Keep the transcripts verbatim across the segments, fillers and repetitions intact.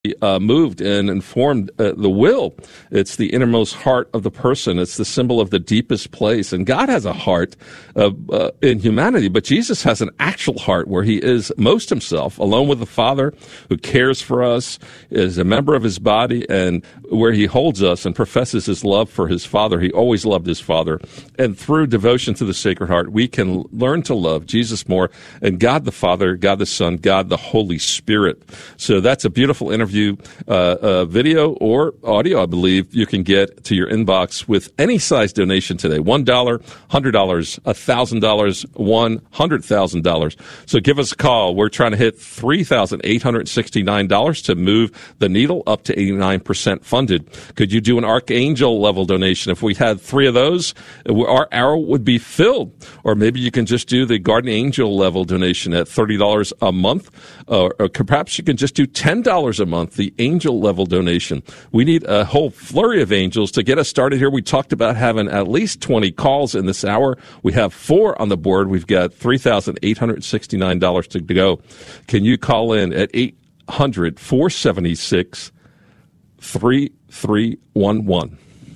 Uh, moved and informed uh, the will. It's the innermost heart of the person. It's the symbol of the deepest place. And God has a heart uh, uh, in humanity, but Jesus has an actual heart where he is most himself, alone with the Father, who cares for us, is a member of his body, and where he holds us and professes his love for his Father. He always loved his Father. And through devotion to the Sacred Heart, we can learn to love Jesus more, and God the Father, God the Son, God the Holy Spirit. So that's a beautiful interview. Uh, uh, video or audio, I believe, you can get to your inbox with any size donation today. one dollar, one hundred dollars, one thousand dollars, one hundred thousand dollars. So give us a call. We're trying to hit three thousand eight hundred sixty-nine dollars to move the needle up to eighty-nine percent funded. Could you do an Archangel level donation? If we had three of those, our arrow would be filled. Or maybe you can just do the Guardian Angel level donation at thirty dollars a month. Uh, or perhaps you can just do ten dollars a month, the angel level donation. We need a whole flurry of angels to get us started here. We talked about having at least twenty calls in this hour. We have four on the board. We've got three thousand eight hundred sixty-nine dollars to go. Can you call in at eight hundred, four seven six, three three one one?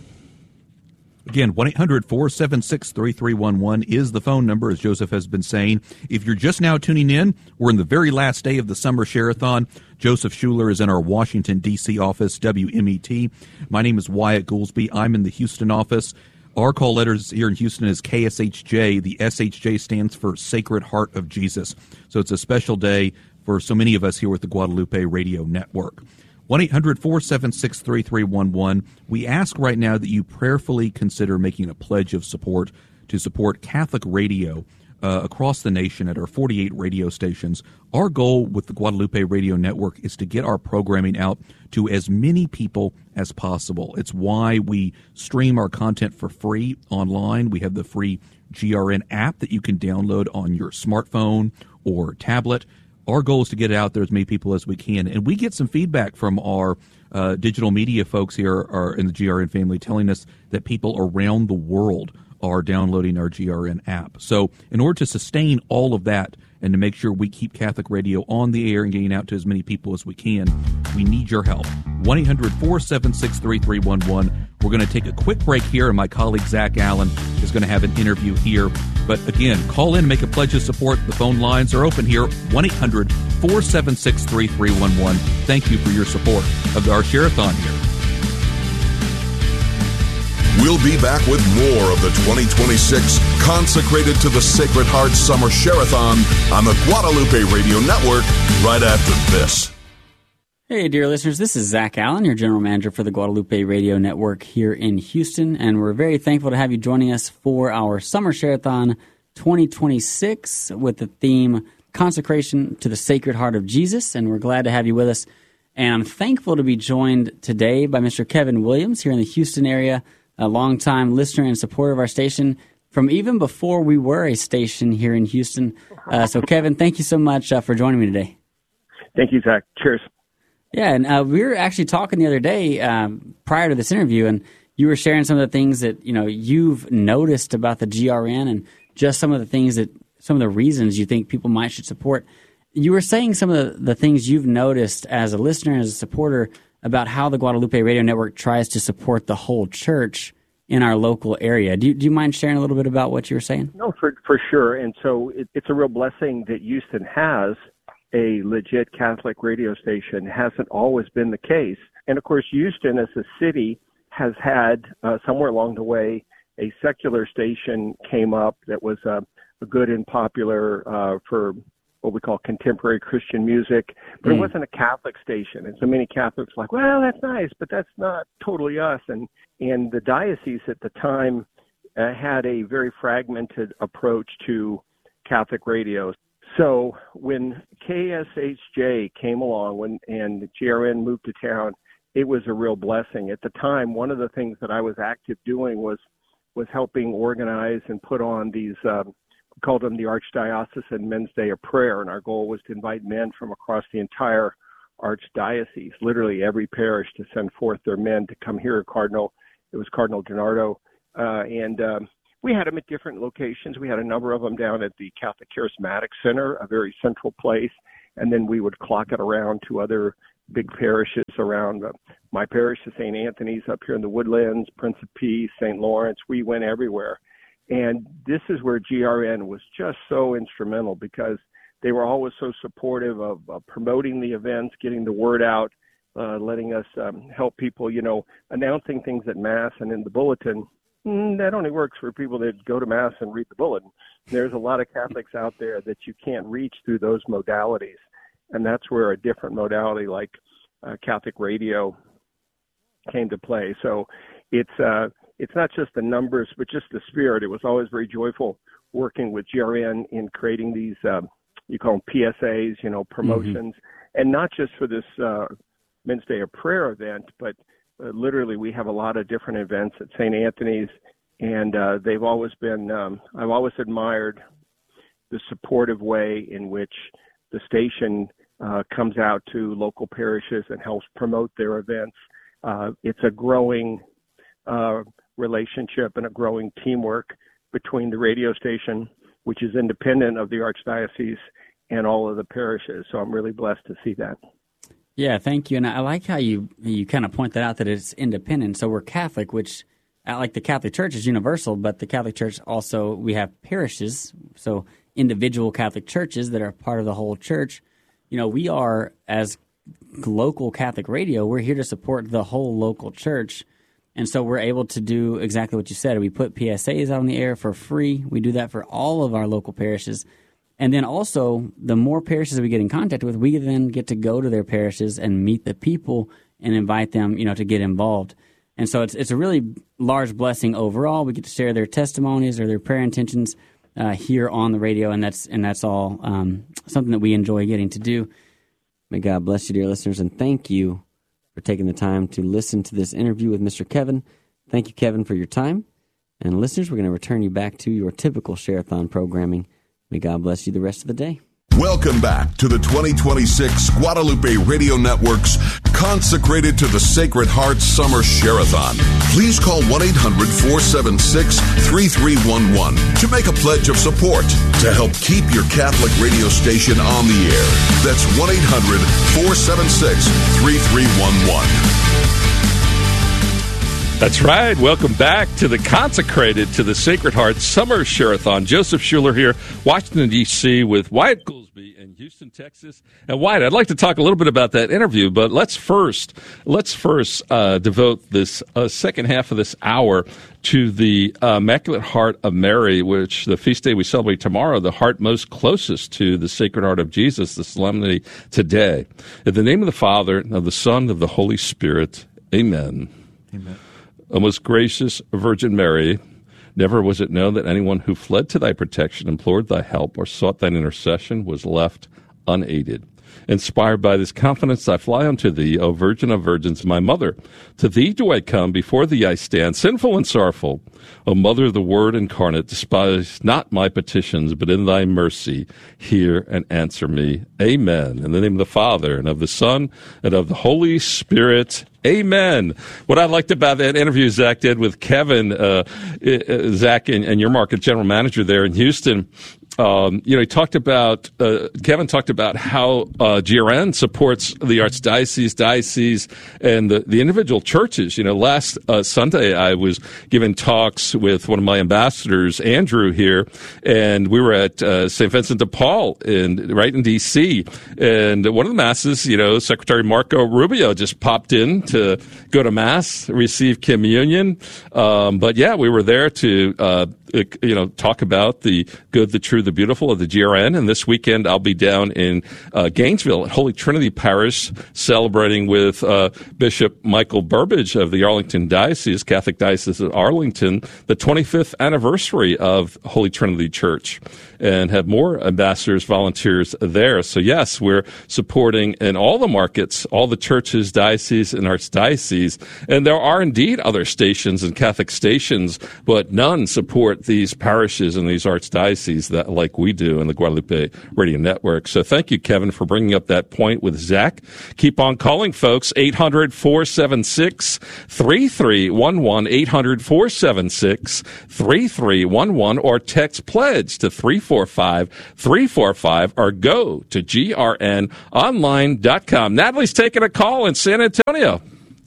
Again, one eight hundred, four seven six, three three one one is the phone number, as Joseph has been saying. If you're just now tuning in, we're in the very last day of the Summer Share-a-thon. Joseph Schuler is in our Washington, D C office, W M E T. My name is Wyatt Goolsby. I'm in the Houston office. Our call letters here in Houston is K S H J. The S H J stands for Sacred Heart of Jesus. So it's a special day for so many of us here with the Guadalupe Radio Network. one eight hundred, four seven six, three three one one. We ask right now that you prayerfully consider making a pledge of support to support Catholic radio uh, across the nation at our forty-eight radio stations. Our goal with the Guadalupe Radio Network is to get our programming out to as many people as possible. It's why we stream our content for free online. We have the free G R N app that you can download on your smartphone or tablet. Our goal is to get it out there as many people as we can. And we get some feedback from our uh, digital media folks here are in the G R N family telling us that people around the world are downloading our G R N app. So in order to sustain all of that and to make sure we keep Catholic radio on the air and getting out to as many people as we can, we need your help. one eight hundred, four seven six, three three one one. We're going to take a quick break here, and my colleague Zach Allen is going to have an interview here. But again, call in, make a pledge of support. The phone lines are open here, one eight hundred, four seven six, three three one one. Thank you for your support of our Share-a-thon here. We'll be back with more of the twenty twenty-six Consecrated to the Sacred Heart Summer Share-a-thon on the Guadalupe Radio Network right after this. Hey, dear listeners, this is Zach Allen, your General Manager for the Guadalupe Radio Network here in Houston, and we're very thankful to have you joining us for our Summer Share-a-thon twenty twenty-six with the theme Consecration to the Sacred Heart of Jesus, and we're glad to have you with us. And I'm thankful to be joined today by Mister Kevin Williams here in the Houston area, a longtime listener and supporter of our station from even before we were a station here in Houston. Uh, so, Kevin, thank you so much uh, for joining me today. Thank you, Zach. Cheers. Yeah, and uh, we were actually talking the other day um, prior to this interview, and you were sharing some of the things that you know you've noticed about the G R N, and just some of the things that some of the reasons you think people might should support. You were saying some of the, the things you've noticed as a listener, as a supporter, about how the Guadalupe Radio Network tries to support the whole church in our local area. Do you, do you mind sharing a little bit about what you were saying? No, for for sure. And so it, it's a real blessing that Houston has a legit Catholic radio station. It hasn't always been the case. And of course, Houston as a city has had uh, somewhere along the way a secular station came up that was uh, a good and popular uh, for what we call contemporary Christian music, but mm. it wasn't a Catholic station. And so many Catholics were like, well, that's nice, but that's not totally us. And, and the diocese at the time uh, had a very fragmented approach to Catholic radio. So when K S H J came along when and the G R N moved to town, it was a real blessing. At the time, one of the things that I was active doing was was helping organize and put on these, um, we called them the Archdiocesan Men's Day of Prayer, and our goal was to invite men from across the entire archdiocese, literally every parish, to send forth their men to come here. Cardinal, it was Cardinal DiNardo, uh, and um, we had them at different locations. We had a number of them down at the Catholic Charismatic Center, a very central place, and then we would clock it around to other big parishes around. Uh, my parish is Saint Anthony's up here in the Woodlands, Prince of Peace, Saint Lawrence. We went everywhere. And this is where G R N was just so instrumental, because they were always so supportive of uh, promoting the events, getting the word out, uh, letting us um, help people, you know, announcing things at Mass and in the bulletin. Mm, that only works for people that go to Mass and read the bulletin. There's a lot of Catholics out there that you can't reach through those modalities. And that's where a different modality like uh, Catholic radio came to play. So it's uh, it's not just the numbers, but just the spirit. It was always very joyful working with G R N in creating these, uh, you call them P S As, you know, promotions, mm-hmm. and not just for this uh, Men's Day of Prayer event, but uh, literally we have a lot of different events at Saint Anthony's, and uh, they've always been, um, I've always admired the supportive way in which the station uh, comes out to local parishes and helps promote their events. Uh, it's a growing uh, relationship and a growing teamwork between the radio station, which is independent of the Archdiocese, and all of the parishes. So I'm really blessed to see that. Yeah, thank you. And I like how you you kind of point that out, that it's independent. So we're Catholic, which, like the Catholic Church, is universal, but the Catholic Church also, we have parishes, so individual Catholic churches that are part of the whole church. You know, we are, as local Catholic radio, we're here to support the whole local church. And so we're able to do exactly what you said. We put P S As out on the air for free. We do that for all of our local parishes. And then also, the more parishes we get in contact with, we then get to go to their parishes and meet the people and invite them, you know, to get involved. And so it's it's a really large blessing overall. We get to share their testimonies or their prayer intentions uh, here on the radio, and that's and that's all um, something that we enjoy getting to do. May God bless you, dear listeners, and thank you for taking the time to listen to this interview with Mister Kevin. Thank you, Kevin, for your time. And listeners, we're going to return you back to your typical Share-a-thon programming. May God bless you the rest of the day. Welcome back to the twenty twenty-six Guadalupe Radio Network's Consecrated to the Sacred Heart Summer Share-a-thon. Please call one eight hundred four seven six three three one one to make a pledge of support to help keep your Catholic radio station on the air. That's one eight hundred four seven six three three one one. That's right. Welcome back to the Consecrated to the Sacred Heart Summer Share-a-thon. Joseph Schuler here, Washington, D C with Wyatt Goolsby in Houston, Texas. And Wyatt, I'd like to talk a little bit about that interview, but let's first let's first uh, devote this uh, second half of this hour to the uh, Immaculate Heart of Mary, which the feast day we celebrate tomorrow, the heart most closest to the Sacred Heart of Jesus, the solemnity today. In the name of the Father, and of the Son, and of the Holy Spirit, amen. Amen. O most gracious Virgin Mary, never was it known that anyone who fled to thy protection, implored thy help, or sought thine intercession was left unaided. Inspired by this confidence, I fly unto thee, O Virgin of Virgins, my mother. To thee do I come, before thee I stand, sinful and sorrowful. O Mother of the Word incarnate, despise not my petitions, but in thy mercy hear and answer me. Amen. In the name of the Father, and of the Son, and of the Holy Spirit. Amen. What I liked about that interview Zach did with Kevin, uh, Zach, and, and your market general manager there in Houston, Um, you know, he talked about, uh, Kevin talked about how uh, G R N supports the archdiocese, diocese, and the, the individual churches. You know, last uh, Sunday I was giving talks with one of my ambassadors, Andrew, here, and we were at uh, Saint Vincent de Paul, in, right in D C, and one of the masses, you know, Secretary Marco Rubio just popped in to go to Mass, receive communion. Um, but, yeah, we were there to, uh, you know, talk about the good, the true, the beautiful of the G R N. And this weekend I'll be down in uh, Gainesville at Holy Trinity Parish celebrating with uh, Bishop Michael Burbidge of the Arlington Diocese, Catholic Diocese of Arlington, the twenty-fifth anniversary of Holy Trinity Church, and have more ambassadors, volunteers there. So, yes, we're supporting in all the markets, all the churches, dioceses, and archdioceses. And there are indeed other stations and Catholic stations, but none support these parishes and these archdioceses that like we do in the Guadalupe Radio Network. So thank you, Kevin, for bringing up that point with Zach. Keep on calling, folks. eight hundred, four seven six, three three one one, eight hundred, four seven six, three three one one, or text PLEDGE to three four five, three four five, or go to G R N online dot com. Natalie's taking a call in San Antonio.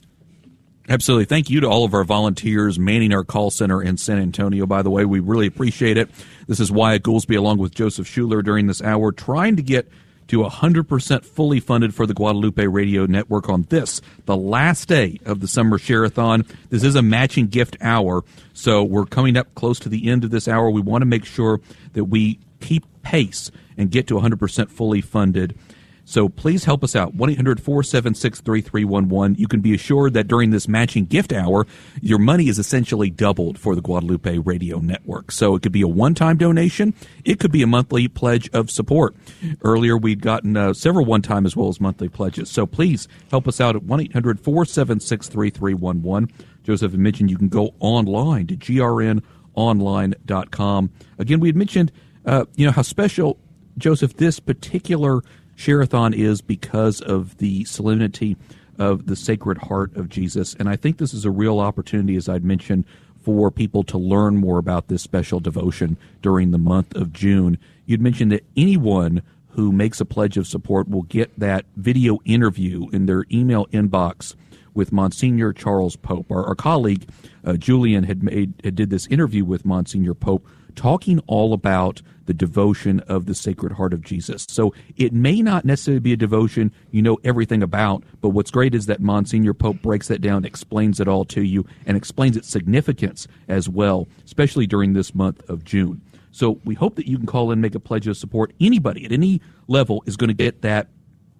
Absolutely. Thank you to all of our volunteers manning our call center in San Antonio, by the way. We really appreciate it. This is Wyatt Goolsby along with Joseph Schuler during this hour, trying to get to one hundred percent fully funded for the Guadalupe Radio Network on this, the last day of the Summer Share-a-thon. This is a matching gift hour, so we're coming up close to the end of this hour. We want to make sure that we keep pace and get to one hundred percent fully funded. So please help us out, one eight hundred, four seven six, three three one one. You can be assured that during this matching gift hour, your money is essentially doubled for the Guadalupe Radio Network. So it could be a one-time donation. It could be a monthly pledge of support. Earlier, we'd gotten uh, several one-time as well as monthly pledges. So please help us out at one eight hundred, four seven six, three three one one. Joseph had mentioned you can go online to G R N online dot com. Again, we had mentioned, uh, you know, how special, Joseph, this particular Share-a-thon is because of the solemnity of the Sacred Heart of Jesus. And I think this is a real opportunity, as I'd mentioned, for people to learn more about this special devotion during the month of June. You'd mentioned that anyone who makes a pledge of support will get that video interview in their email inbox with Monsignor Charles Pope. Our, our colleague, uh, Julian, had made had did this interview with Monsignor Pope, talking all about the devotion of the Sacred Heart of Jesus. So it may not necessarily be a devotion you know everything about, but what's great is that Monsignor Pope breaks that down, explains it all to you, and explains its significance as well, especially during this month of June. So we hope that you can call in, make a pledge of support. Anybody at any level is going to get that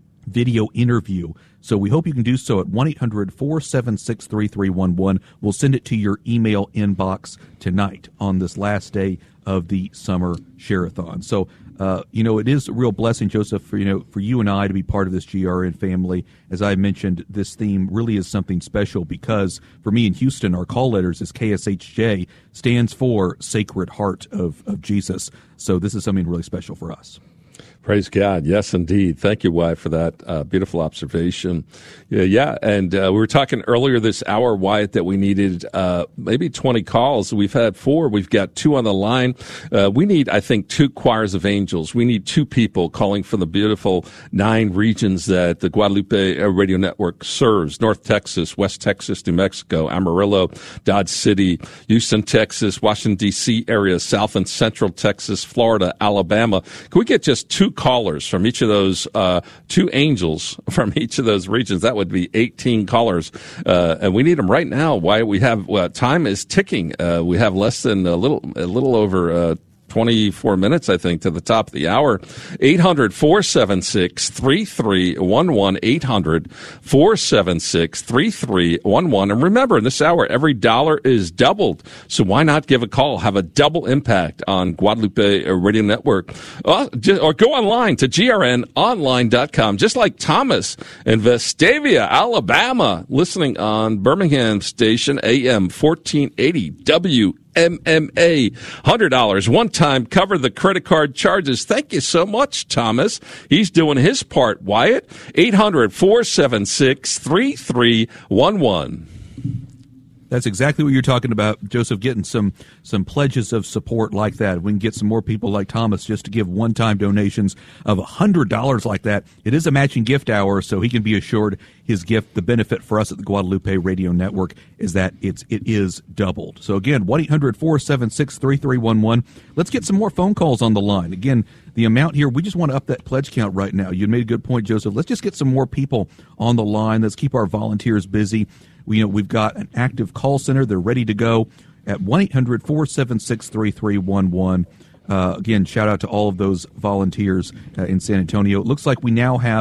video interview. So we hope you can do so at one eight hundred, four seven six, three three one one. We'll send it to your email inbox tonight on this last day of the Summer Share-a-thon. So, uh, you know, it is a real blessing, Joseph, for, you know, for you and I to be part of this G R N family. As I mentioned, this theme really is something special because for me in Houston, our call letters is K S H J, stands for Sacred Heart of, of Jesus. So this is something really special for us. Praise God. Yes, indeed. Thank you, Wyatt, for that uh, beautiful observation. Yeah, yeah. And uh, we were talking earlier this hour, Wyatt, that we needed uh, maybe twenty calls. We've had four. We've got two on the line. Uh, we need, I think, two choirs of angels. We need two people calling from the beautiful nine regions that the Guadalupe Radio Network serves: North Texas, West Texas, New Mexico, Amarillo, Dodge City, Houston, Texas, Washington, D C area, South and Central Texas, Florida, Alabama. Can we get just two callers from each of those, uh, two angels from each of those regions? That would be eighteen callers. Uh, and we need them right now. Why we have, uh, time is ticking. Uh, we have less than a little, a little over, uh, twenty-four minutes, I think, to the top of the hour. eight hundred, four seven six, three three one one, eight hundred, four seven six, three three one one. And remember, in this hour, every dollar is doubled. So why not give a call, have a double impact on Guadalupe Radio Network? Uh, or go online to G R N online dot com, just like Thomas in Vestavia, Alabama, listening on Birmingham Station A M fourteen eighty W M M A. one hundred dollars one time, cover the credit card charges. Thank you so much, Thomas. He's doing his part. Wyatt, eight hundred, four seven six, three three one one. That's exactly what you're talking about, Joseph, getting some some pledges of support like that. We can get some more people like Thomas just to give one-time donations of one hundred dollars like that. It is a matching gift hour, so he can be assured his gift, the benefit for us at the Guadalupe Radio Network, is that it's, it is doubled. So again, one eight hundred, four seven six, three three one one. Let's get some more phone calls on the line. Again, the amount here, we just want to up that pledge count right now. You made a good point, Joseph. Let's just get some more people on the line. Let's keep our volunteers busy. We, you know, we've got an active call center. They're ready to go at one eight hundred, four seven six, three three one one. Uh, again, shout out to all of those volunteers uh, in San Antonio. It looks like we now have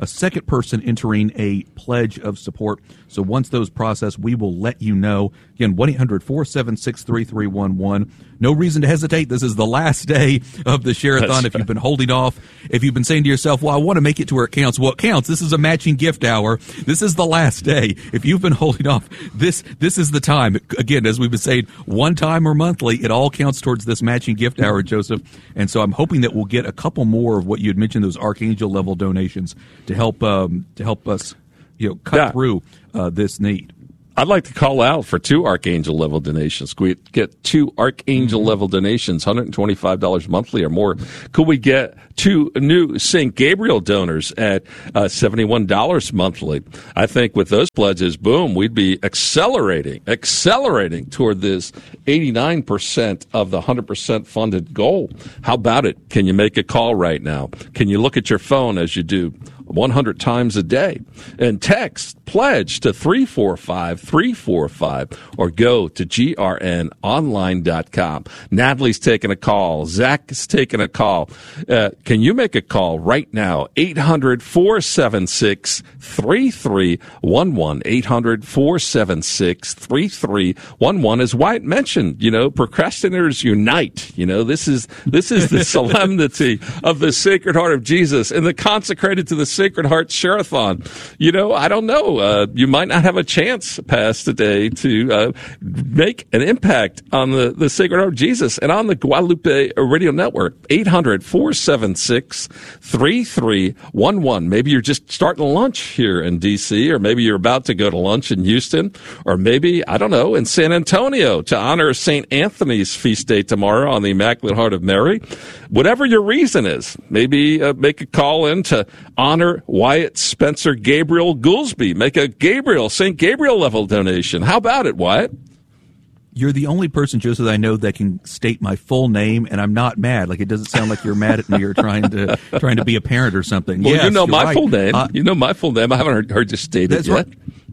a second person entering a pledge of support. So once those process, we will let you know. Again, one eight hundred four seven six three three one one. No reason to hesitate. This is the last day of the Share-a-thon. That's if right. You've been holding off, if you've been saying to yourself, well, I want to make it to where it counts. Well, it counts. This is a matching gift hour. This is the last day. If you've been holding off, this this is the time. Again, as we've been saying, one time or monthly, it all counts towards this matching gift hour, Joseph. And so I'm hoping that we'll get a couple more of what you had mentioned, those Archangel level donations to help um, to help us, you know, cut yeah. through uh, this need. I'd like to call out for two Archangel level donations. Could we get two Archangel level donations, one hundred twenty-five dollars monthly or more? Could we get two new Saint Gabriel donors at uh, seventy-one dollars monthly? I think with those pledges, boom, we'd be accelerating, accelerating toward this eighty-nine percent of the one hundred percent funded goal. How about it? Can you make a call right now? Can you look at your phone as you do one hundred times a day and text pledge to three four five three four five or go to G R N online dot com. Natalie's taking a call. Zach is taking a call. Uh, can you make a call right now? eight hundred four seven six three three one one. eight hundred four seven six three three one one. As Wyatt mentioned, you know, procrastinators unite. You know, this is this is the solemnity of the Sacred Heart of Jesus and the consecrated to the Sacred Heart Share-a-thon. You know, I don't know. Uh, you might not have a chance past today to uh, make an impact on the, the Sacred Heart of Jesus and on the Guadalupe Radio Network. eight hundred four seven six three three one one. Maybe you're just starting lunch here in D C, or maybe you're about to go to lunch in Houston, or maybe, I don't know, in San Antonio to honor Saint Anthony's feast day tomorrow on the Immaculate Heart of Mary. Whatever your reason is, maybe uh, make a call in to honor Wyatt Spencer Gabriel Goolsby. Make a Gabriel, Saint Gabriel level donation. How about it, Wyatt? You're the only person, Joseph, I know that can state my full name, and I'm not mad. Like, it doesn't sound like you're mad at me or trying to trying to be a parent or something. Well, yes, you know my right. full name. Uh, you know my full name. I haven't heard, heard you state it yet. Right.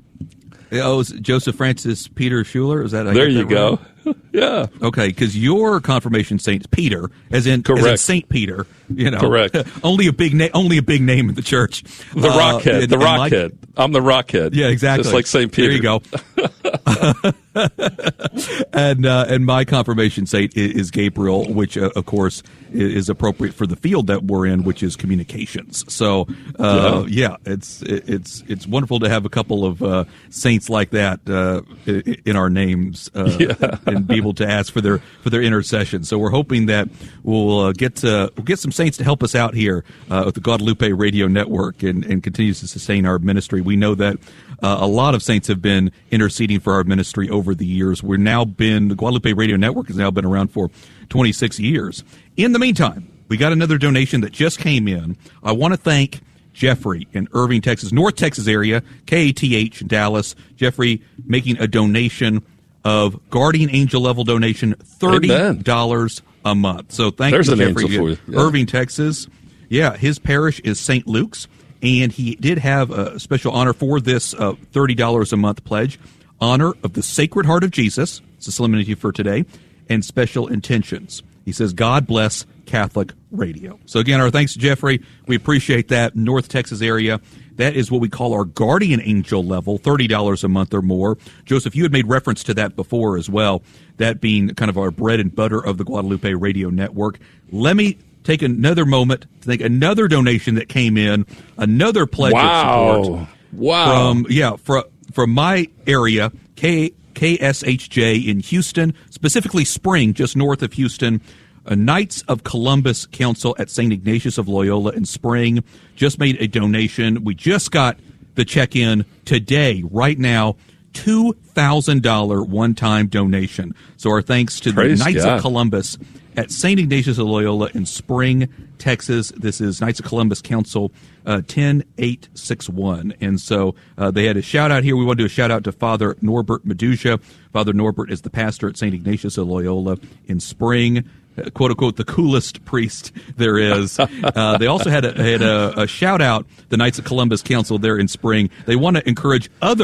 Oh, is it Joseph Francis Peter Schuler? Is that I there? You that go. Right? Yeah. Okay, because your confirmation saint's Peter, as in, Correct. as in Saint Peter. You know, correct. only a big name. Only a big name in the church. The uh, Rockhead. The Rockhead. I'm the Rockhead. Yeah, exactly. Just like Saint Peter. There you go. and uh, and my confirmation saint is Gabriel, which uh, of course is appropriate for the field that we're in, which is communications. So uh, yeah. yeah, it's it's it's wonderful to have a couple of uh, saints like that uh, in our names uh, yeah. and be able to ask for their for their intercession. So we're hoping that we'll uh, get to, we'll get some saints to help us out here uh, with the Guadalupe Radio Network and, and continues to sustain our ministry. We know that uh, a lot of saints have been interceding for our ministry over the years. We're now been the Guadalupe Radio Network has now been around for twenty-six years. In the meantime, we got another donation that just came in. I want to thank Jeffrey in Irving, Texas, North Texas area, K A T H, Dallas. Jeffrey making a donation of Guardian Angel level donation, thirty dollars Amen. A month. So thank There's you, an Jeffrey. angel for you. Yeah. Irving, Texas. Yeah, his parish is Saint Luke's, and he did have a special honor for this uh, thirty dollars a month pledge, honor of the Sacred Heart of Jesus. It's a solemnity for today, and special intentions. He says, God bless Catholic Radio. So again, our thanks to Jeffrey. We appreciate that. North Texas area. That is what we call our Guardian Angel level, thirty dollars a month or more. Joseph, you had made reference to that before as well, that being kind of our bread and butter of the Guadalupe Radio Network. Let me take another moment to thank another donation that came in, another pledge wow. of support. Wow. From, yeah, from, from my area, K, K S H J in Houston, specifically Spring, just north of Houston. A Knights of Columbus Council at Saint Ignatius of Loyola in Spring just made a donation. We just got the check-in today, right now, two thousand dollars one-time donation. So our thanks to Praise the Knights God. of Columbus at Saint Ignatius of Loyola in Spring, Texas. This is Knights of Columbus Council uh, ten eight six one. And so uh, they had a shout-out here. We want to do a shout-out to Father Norbert Medusa. Father Norbert is the pastor at Saint Ignatius of Loyola in Spring. Quote unquote, the coolest priest there is. Uh, they also had a, had a, a shout out, the Knights of Columbus Council there in Spring. They want to encourage other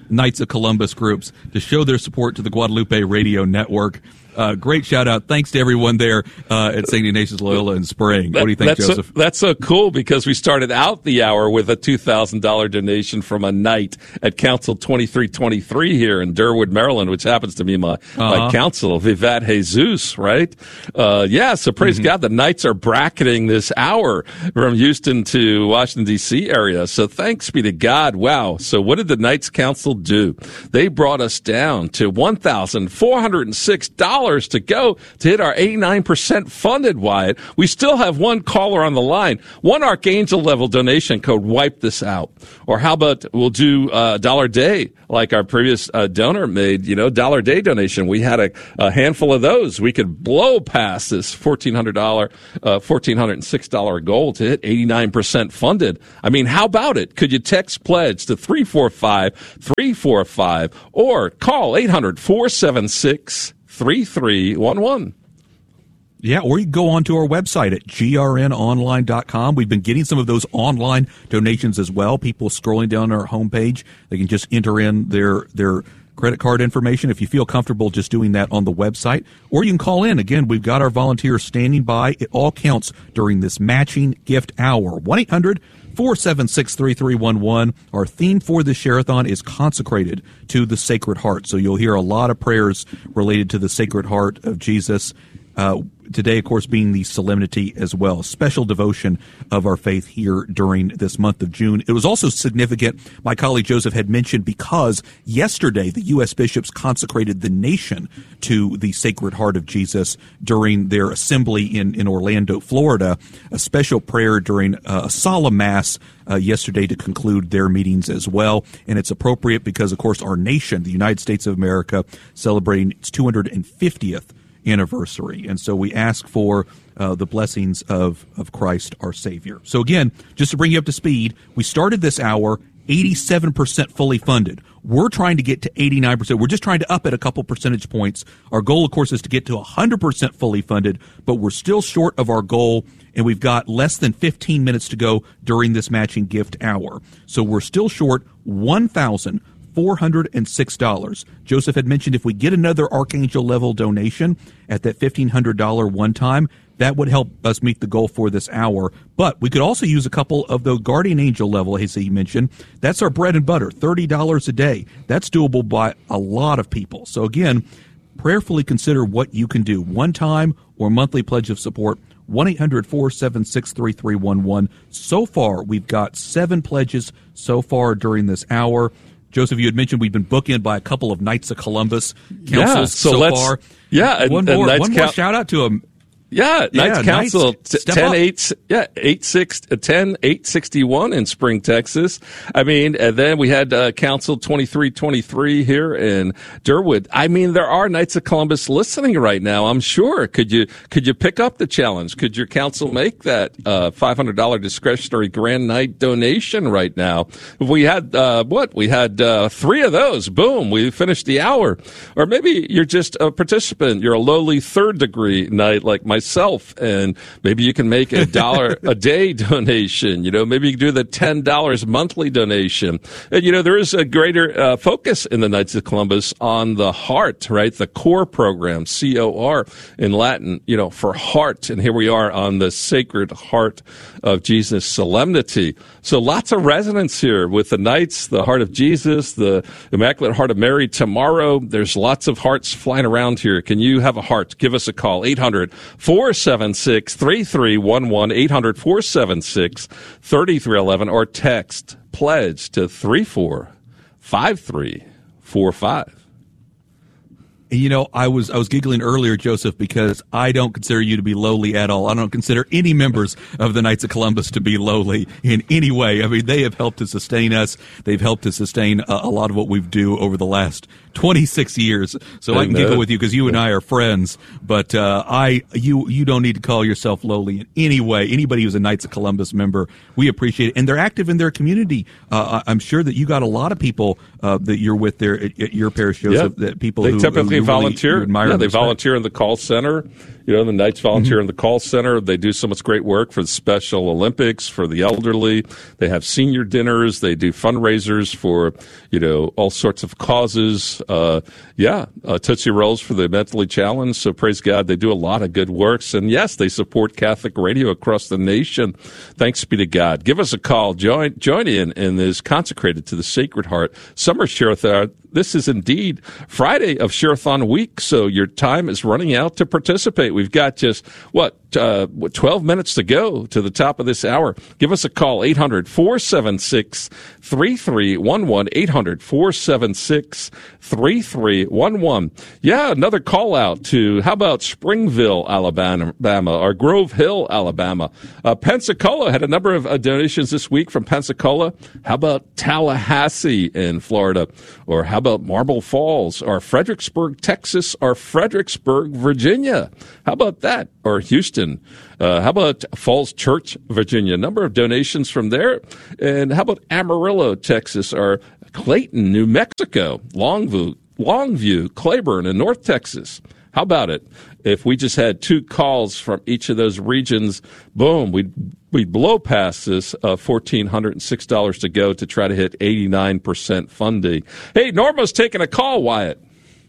Knights of Columbus groups to show their support to the Guadalupe Radio Network. Uh, great shout out. Thanks to everyone there uh, at Saint Ignatius Loyola in Spring. What do you think, that's Joseph? So, that's so cool because we started out the hour with a two thousand dollars donation from a knight at Council twenty-three twenty-three here in Durwood, Maryland, which happens to be my, uh-huh. my council, Vivat Jesus, right? Uh, yeah, so praise mm-hmm. God. The Knights are bracketing this hour from Houston to Washington, D C area. So thanks be to God. Wow. So what did the Knights Council do? They brought us down to one thousand four hundred six dollars to go to hit our eighty-nine percent funded, Wyatt. We still have one caller on the line. One Archangel level donation code, wipe this out. Or how about we'll do a dollar a day like our previous uh, donor made, you know, dollar a day donation. We had a, a handful of those. We could blow past this fourteen hundred dollars, uh, one thousand four hundred six dollars goal to hit eighty-nine percent funded. I mean, how about it? Could you text pledge to three four five, three four five or call eight hundred, four seven six, three three one one. Yeah, or you can go on to our website at G R N online dot com. We've been getting some of those online donations as well. People scrolling down our homepage, they can just enter in their their credit card information if you feel comfortable just doing that on the website. Or you can call in. Again, we've got our volunteers standing by. It all counts during this matching gift hour. one eight hundred, four seven six, three three one one. Our theme for this Share-a-thon is consecrated to the Sacred Heart. So you'll hear a lot of prayers related to the Sacred Heart of Jesus. Uh, today, of course, being the solemnity as well, special devotion of our faith here during this month of June. It was also significant, my colleague Joseph had mentioned, because yesterday the U S bishops consecrated the nation to the Sacred Heart of Jesus during their assembly in, in Orlando, Florida, a special prayer during uh, a solemn mass uh, yesterday to conclude their meetings as well. And it's appropriate because, of course, our nation, the United States of America, celebrating its two hundred fiftieth anniversary. And so we ask for uh, the blessings of, of Christ our Savior. So again, just to bring you up to speed, we started this hour eighty-seven percent fully funded. We're trying to get to eighty-nine percent. We're just trying to up it a couple percentage points. Our goal, of course, is to get to one hundred percent fully funded, but we're still short of our goal, and we've got less than fifteen minutes to go during this matching gift hour. So we're still short one thousand four hundred six dollars. Joseph had mentioned if we get another Archangel level donation at that fifteen hundred dollars one time, that would help us meet the goal for this hour. But we could also use a couple of the Guardian Angel level, as he mentioned. That's our bread and butter, thirty dollars a day. That's doable by a lot of people. So again, prayerfully consider what you can do. One time or monthly pledge of support, one eight hundred, four seven six, three three one one. So far, we've got seven pledges so far during this hour. Joseph, you had mentioned we've been bookended by a couple of Knights of Columbus councils yeah, so, so let's, far. Yeah, and, one and more, Knights one more Cal- shout out to them. Yeah, Knights yeah, Council, Knights, t- ten, eight, yeah, eight, six, ten, eight sixty-one in Spring, Texas. I mean, and then we had uh, Council twenty-three twenty-three here in Durwood. I mean, there are Knights of Columbus listening right now, I'm sure. Could you could you pick up the challenge? Could your council make that uh, five hundred dollars discretionary Grand Night donation right now? We had, uh, what? We had uh, three of those. Boom, we finished the hour. Or maybe you're just a participant. You're a lowly third degree Knight like myself. Myself, and maybe you can make a dollar a day donation. You know, maybe you can do the ten dollars monthly donation. And, you know, there is a greater uh, focus in the Knights of Columbus on the heart, right? The core program, C O R in Latin, you know, for heart. And here we are on the Sacred Heart of Jesus solemnity. So lots of resonance here with the Knights, the Heart of Jesus, the Immaculate Heart of Mary tomorrow. There's lots of hearts flying around here. Can you have a heart? Give us a call, eight hundred, four seven six, three three one one, eight hundred, four seven six, three three one one, or text pledge to three four five three four five. You know, I was I was giggling earlier, Joseph, because I don't consider you to be lowly at all. I don't consider any members of the Knights of Columbus to be lowly in any way. I mean, they have helped to sustain us. They've helped to sustain a, a lot of what we do over the last twenty-six years. So I, I can giggle with you because you and I are friends. But uh, I, you, you don't need to call yourself lowly in any way. Anybody who's a Knights of Columbus member, we appreciate it, and they're active in their community. Uh, I'm sure that you got a lot of people uh, that you're with there at, at your parish, Joseph. Yep. That people they who, typically who they really, volunteer. you admire yeah, and they respect. volunteer in the call center. You know, the Knights volunteer Mm-hmm. in the call center. They do so much great work for the Special Olympics, for the elderly. They have senior dinners. They do fundraisers for, you know, all sorts of causes. Uh, yeah, uh, Tootsie Rolls for the mentally challenged. So praise God, they do a lot of good works. And yes, they support Catholic radio across the nation. Thanks be to God. Give us a call. Join, join in in this consecrated to the Sacred Heart Summer Share-a-thon. This is indeed Friday of Share-a-thon week, so your time is running out to participate. We've got just, what, uh, twelve minutes to go to the top of this hour. Give us a call, eight hundred, four seven six, three three one one, eight hundred, four seven six, three three one one. Yeah, another call out to, how about Springville, Alabama, or Grove Hill, Alabama. Uh, Pensacola had a number of uh, donations this week from Pensacola. How about Tallahassee in Florida? Or how about Marble Falls, or Fredericksburg, Texas, or Fredericksburg, Virginia? How about that? Or Houston? Uh, how about Falls Church, Virginia? A number of donations from there. And how about Amarillo, Texas, or Clayton, New Mexico, Longview, Longview, Claiborne, and North Texas? How about it? If we just had two calls from each of those regions, boom, we'd, we'd blow past this uh, one thousand four hundred six dollars to go to try to hit eighty-nine percent funding. Hey, Norma's taking a call, Wyatt.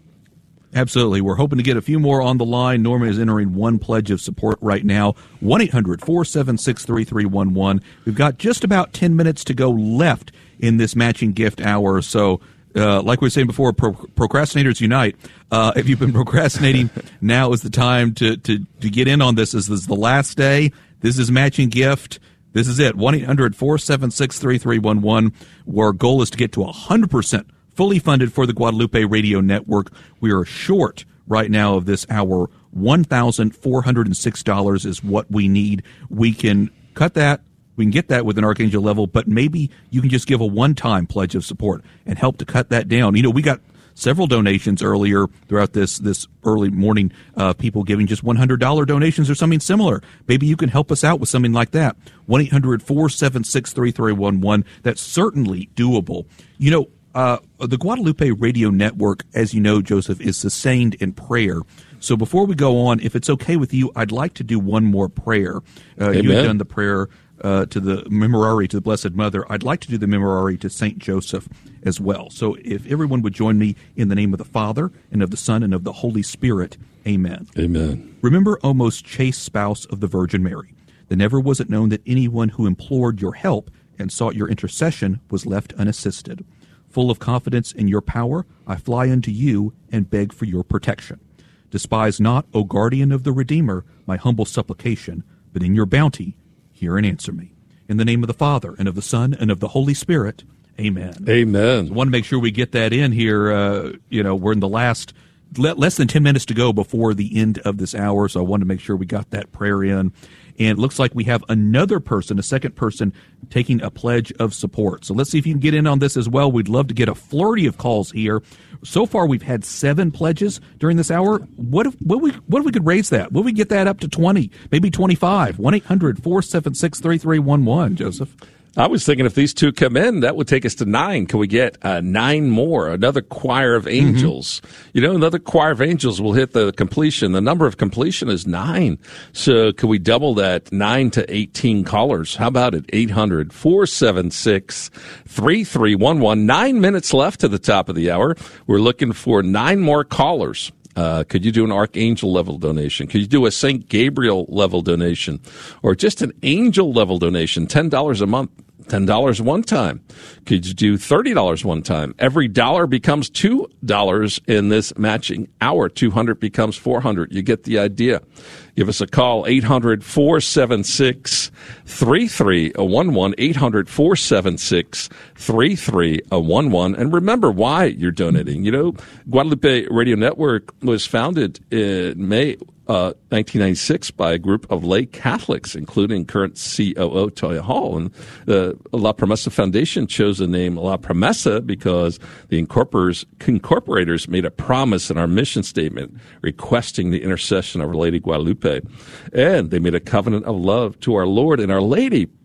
Absolutely. We're hoping to get a few more on the line. Norma is entering one pledge of support right now, one eight hundred, four seven six, three three one one. We've got just about ten minutes to go left in this matching gift hour. So, uh, like we were saying before, pro- procrastinators unite. Uh, if you've been procrastinating, now is the time to, to, to get in on this. This is the last day. This is matching gift. This is it. one eight hundred, four seven six, three three one one. Our goal is to get to one hundred percent fully funded for the Guadalupe Radio Network. We are short right now of this hour. one thousand four hundred six dollars is what we need. We can cut that. We can get that with an Archangel level, but maybe you can just give a one-time pledge of support and help to cut that down. You know, we got several donations earlier throughout this this early morning, uh, people giving just one hundred dollars donations or something similar. Maybe you can help us out with something like that. one eight hundred, four seven six, three three one one. That's certainly doable. You know, Uh, the Guadalupe Radio Network, as you know, Joseph, is sustained in prayer. So before we go on, if it's okay with you, I'd like to do one more prayer. Uh, you have done the prayer uh, to the Memorare to the Blessed Mother. I'd like to do the Memorare to Saint Joseph as well. So if everyone would join me in the name of the Father, and of the Son, and of the Holy Spirit. Amen. Amen. Remember, O most chaste spouse of the Virgin Mary, that never was it known that anyone who implored your help and sought your intercession was left unassisted. Full of confidence in your power, I fly unto you and beg for your protection. Despise not, O guardian of the Redeemer, my humble supplication, but in your bounty hear and answer me. In the name of the Father, and of the Son, and of the Holy Spirit. Amen. Amen. I want to make sure we get that in here. Uh, you know, we're in the last le- less than ten minutes to go before the end of this hour, so I want to make sure we got that prayer in. And it looks like we have another person, a second person, taking a pledge of support. So let's see if you can get in on this as well. We'd love to get a flurry of calls here. So far, we've had seven pledges during this hour. What if what we what if we could raise that? What if we get that up to twenty, maybe twenty-five? one eight hundred, four seven six, three three one one, Joseph. I was thinking if these two come in, that would take us to nine. Can we get uh, nine more? Another choir of angels. Mm-hmm. You know, another choir of angels will hit the completion. The number of completion is nine. So can we double that? Nine to eighteen callers. How about it? eight hundred, four seven six, three three one one. Nine minutes left to the top of the hour. We're looking for nine more callers. Uh, could you do an Archangel level donation? Could you do a Saint Gabriel level donation? Or just an angel level donation, ten dollars a month, ten dollars one time? Could you do thirty dollars one time? Every dollar becomes two dollars in this matching hour. two hundred becomes four hundred. You get the idea. Give us a call, eight hundred, four seven six, three three one one, eight hundred, four seven six, three three one one. And remember why you're donating. You know, Guadalupe Radio Network was founded in May uh, nineteen ninety-six by a group of lay Catholics, including current C O O Toya Hall. And the La Promesa Foundation chose the name La Promesa because the incorporators, incorporators made a promise in our mission statement requesting the intercession of Our Lady Guadalupe. And they made a covenant of love to our Lord and Our Lady.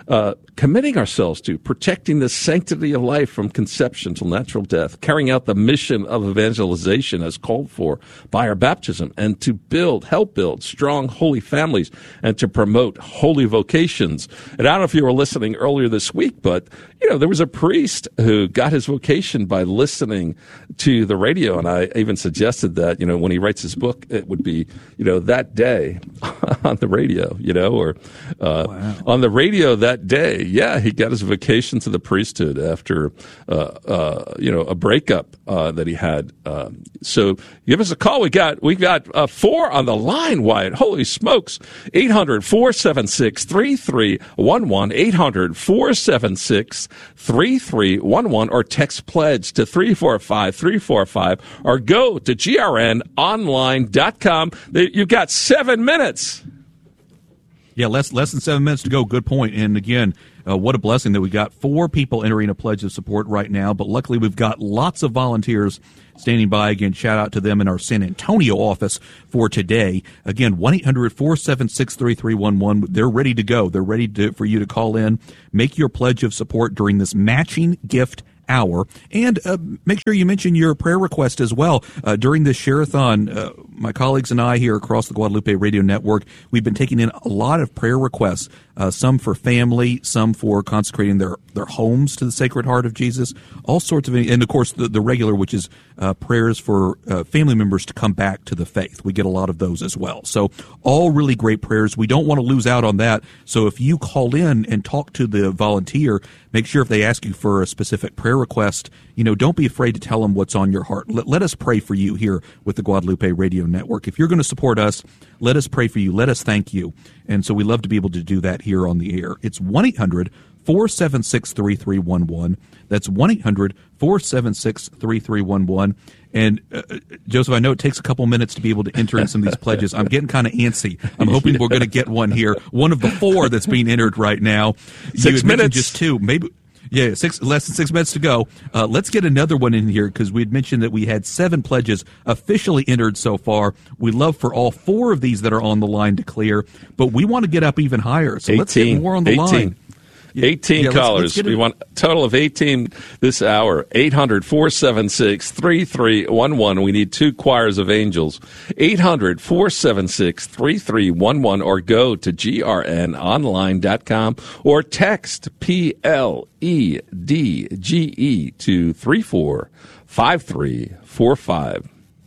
uh, committing ourselves to protecting the sanctity of life from conception till natural death, carrying out the mission of evangelization as called for by our baptism, and to build, help build strong, holy families, and to promote holy vocations. And I don't know if you were listening earlier this week, but, you know, there was a priest who got his vocation by listening to the radio, and I even suggested that, you know, when he writes his book, it would be, you know, that day on the radio, you know, or uh, wow. on the radio that day. Yeah, he got his vocation to the priesthood after, uh, uh, you know, a breakup uh, that he had. Uh, so give us a call. We got we got uh, four on the line, Wyatt. Holy smokes. eight hundred, four seven six, three three one one, eight hundred, four seven six, three three one one, or text pledge to three four five, three four five, or go to G R N online dot com. You've got seven minutes. Yeah, less less than seven minutes to go. Good point. And again, uh, what a blessing that we got four people entering a pledge of support right now. But luckily, we've got lots of volunteers standing by. Again, shout out to them in our San Antonio office for today. Again, one eight hundred, four seven six, three three one one. They're ready to go. They're ready to, for you to call in, make your pledge of support during this matching gift hour, and uh, make sure you mention your prayer request as well. Uh, during this share-a-thon, uh, my colleagues and I here across the Guadalupe Radio Network, we've been taking in a lot of prayer requests, uh, some for family, some for consecrating their, their homes to the Sacred Heart of Jesus, all sorts of, and of course the, the regular, which is uh, prayers for uh, family members to come back to the faith. We get a lot of those as well. So all really great prayers. We don't want to lose out on that. So if you call in and talk to the volunteer, make sure if they ask you for a specific prayer request, you know, don't be afraid to tell them what's on your heart. Let, let us pray for you here with the Guadalupe Radio Network. If you're going to support us, let us pray for you. Let us thank you. And so we love to be able to do that here on the air. It's one eight hundred, four seven six, three three one one. That's one eight hundred, four seven six, three three one one. And, uh, Joseph, I know it takes a couple minutes to be able to enter in some of these pledges. I'm getting kind of antsy. I'm hoping we're going to get one here. One of the four that's being entered right now. Six minutes. Just two. Maybe. Yeah, six less than six minutes to go. Uh, let's get another one in here because we had mentioned that we had seven pledges officially entered so far. We love for all four of these that are on the line to clear, but we want to get up even higher. So eighteen, let's get more on the eighteen. line. eighteen yeah, callers. Let's, let's we want a total of eighteen this hour. eight hundred, four seven six, three three one one. We need two choirs of angels. eight hundred, four seven six, three three one one, or go to G R N online dot com or text P L E D G E to three four five three four five.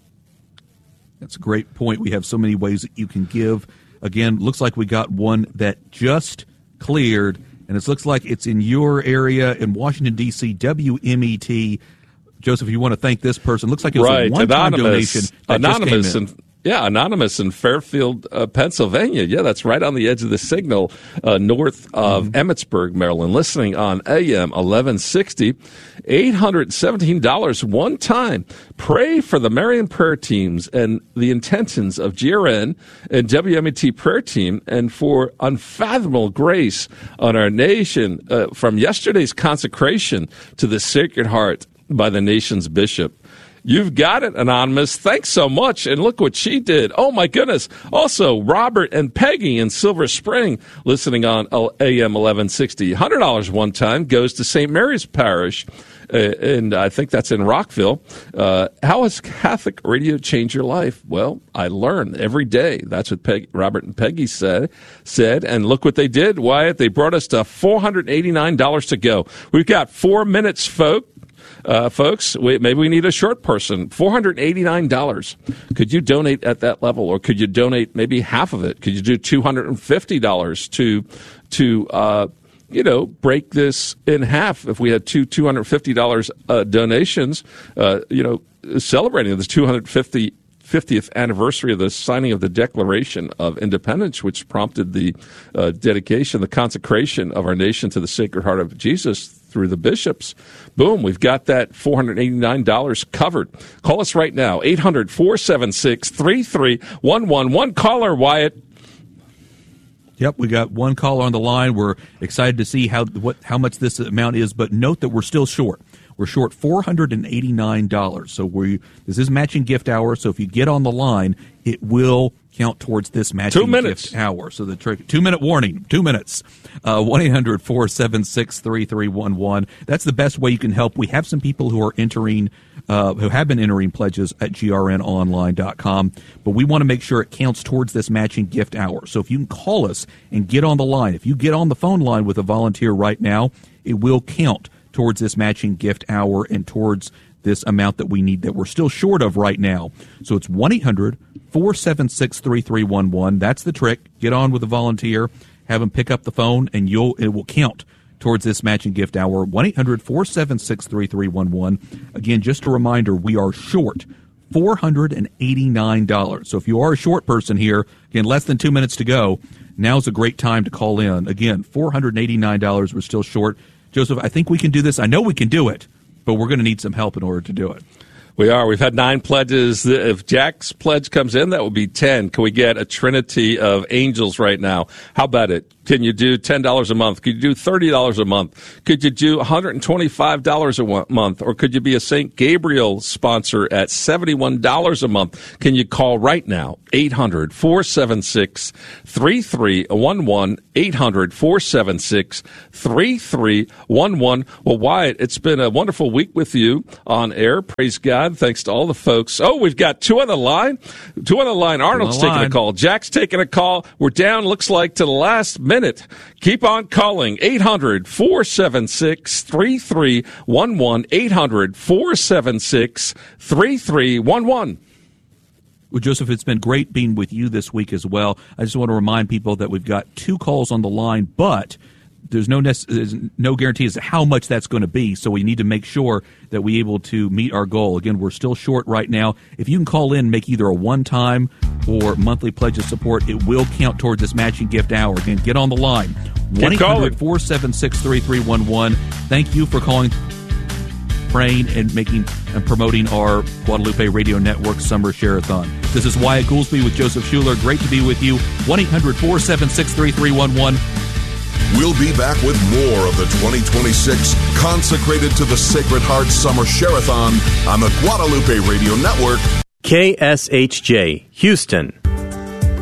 That's a great point. We have so many ways that you can give. Again, looks like we got one that just cleared. And it looks like it's in your area in Washington, D C, W M E T. Joseph, you want to thank this person. Looks like it was right. a one-time anonymous, donation that anonymous just came in. And, yeah, anonymous in Fairfield, uh, Pennsylvania. Yeah, that's right on the edge of the signal, uh, north of mm-hmm. Emmitsburg, Maryland. Listening on A M eleven sixty, eight hundred seventeen dollars one time. Pray for the Marian prayer teams and the intentions of G R N and W M E T prayer team, and for unfathomable grace on our nation uh, from yesterday's consecration to the Sacred Heart by the nation's bishop. You've got it, Anonymous. Thanks so much. And look what she did. Oh, my goodness. Also, Robert and Peggy in Silver Spring, listening on A M eleven sixty. one hundred dollars one time goes to Saint Mary's Parish, uh, and I think that's in Rockville. Uh, how has Catholic radio changed your life? Well, I learn every day. That's what Peg, Robert and Peggy said, said. And look what they did, Wyatt. They brought us to four hundred eighty-nine dollars to go. We've got four minutes, folks. Uh, folks, we, maybe we need a short person. four hundred eighty-nine dollars. Could you donate at that level, or could you donate maybe half of it? Could you do two hundred fifty dollars to, to uh, you know, break this in half? If we had two two hundred fifty dollars uh, donations, uh, you know, celebrating the two hundred fiftieth anniversary of the signing of the Declaration of Independence, which prompted the uh, dedication, the consecration of our nation to the Sacred Heart of Jesus through the bishops. Boom, we've got that four hundred eighty-nine dollars covered. Call us right now, eight hundred, four seven six, three three one one. One caller, Wyatt. Yep, we got one caller on the line. We're excited to see how what how much this amount is, but note that we're still short. We're short four hundred eighty-nine dollars. So we this is matching gift hour, so if you get on the line, it will count towards this matching Two minutes. gift hour. So the trick, two-minute warning, two minutes. Uh, one eight hundred four seven six three three one one. That's the best way you can help. We have some people who are entering, uh, who have been entering pledges at G R N online dot com, but we want to make sure it counts towards this matching gift hour. So if you can call us and get on the line, if you get on the phone line with a volunteer right now, it will count towards this matching gift hour and towards this amount that we need that we're still short of right now. So it's one eight hundred four seven six three three one one. That's the trick. Get on with a volunteer, have them pick up the phone, and you'll it will count towards this matching gift hour. one eight hundred four seven six three three one one. Again, just a reminder, we are short four hundred eighty-nine dollars. So if you are a short person here, again, less than two minutes to go, now's a great time to call in. Again, four hundred eighty-nine dollars. We're still short. Joseph, I think we can do this. I know we can do it, but we're going to need some help in order to do it. We are. We've had nine pledges. If Jack's pledge comes in, that will be ten. Can we get a trinity of angels right now? How about it? Can you do ten dollars a month? Could you do thirty dollars a month? Could you do one hundred twenty-five dollars a month? Or could you be a Saint Gabriel sponsor at seventy-one dollars a month? Can you call right now? eight hundred four seven six three three one one. eight hundred four seven six three three one one. Well, Wyatt, it's been a wonderful week with you on air. Praise God. Thanks to all the folks. Oh, we've got two on the line. Two on the line. Arnold's taking a call. Jack's taking a call. We're down, looks like, to the last minute. Keep on calling. eight hundred four seven six three three one one. eight hundred four seven six three three one one. Well, Joseph, it's been great being with you this week as well. I just want to remind people that we've got two calls on the line, but there's no nec- there's no guarantee as to how much that's going to be, so we need to make sure that we're able to meet our goal. Again, we're still short right now. If you can call in, make either a one-time or monthly pledge of support, it will count towards this matching gift hour. Again, get on the line. one eight hundred four seven six three three one one. Thank you for calling, praying, and making and promoting our Guadalupe Radio Network Summer Share-a-thon. This is Wyatt Goolsby with Joseph Schuler. Great to be with you. one eight hundred four seven six three three one one. We'll be back with more of the twenty twenty-six Consecrated to the Sacred Heart Summer Share-a-thon on the Guadalupe Radio Network. K S H J, Houston.